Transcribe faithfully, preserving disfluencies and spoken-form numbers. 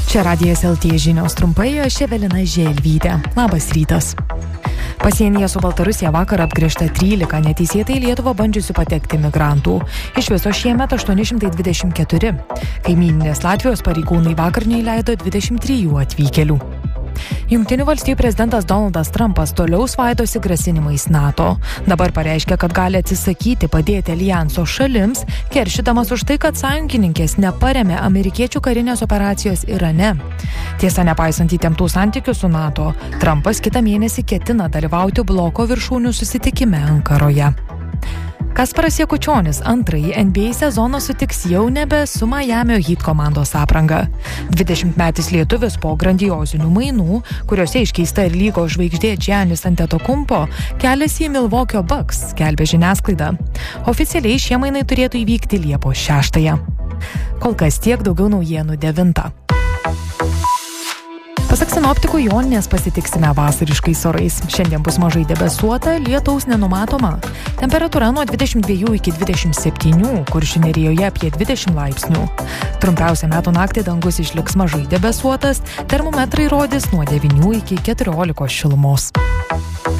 Čia Radijas L T žinios trumpai, aš Evelina Želvytė. Labas rytas. Pasienyje su Baltarusija vakar apgręžta trylika neteisėtai į Lietuvą bandžiusių patekti migrantų. Iš viso šiemet aštuoni šimtai dvidešimt keturi. Kaimyninės Latvijos pareigūnai vakar neįleido dvidešimt trijų atvykėlių. Jungtinių valstijų prezidentas Donaldas Trumpas toliau svaidosi grasinimais NATO. Dabar pareiškia, kad gali atsisakyti padėti alijanso šalims, keršydamas už tai, kad sąjungininkės neparemė amerikiečių karinės operacijos Irane. Tiesa, nepaisant įtemptų santykių su NATO, Trumpas kitą mėnesį ketina dalyvauti bloko viršūnių susitikime Ankaroje. Kasparas Jakučionis antrąjį N B A sezoną sutiks jau nebe su Miami Heat komandos apranga. dvidešimtmetis lietuvis po grandiozinių mainų, kuriuose iškeista ir lygos žvaigždė Giannis Antetokounmpo, keliasi į Milwaukee Bucks, skelbia žiniasklaida. Oficialiai šie mainai turėtų įvykti Liepos šeštąją. Kol kas tiek, daugiau naujienų devintą. Pasak sinoptikų, Jonines pasitiksime vasariškais orais. Šiandien bus mažai debesuota, lietaus nenumatoma. Temperatūra nuo dvidešimt dviejų iki dvidešimt septynių, Kuršių nerijoje apie dvidešimt laipsnių. Trumpiausia metų naktį dangus išliks mažai debesuotas, termometrai rodys nuo devynių iki keturiolikos šilumos.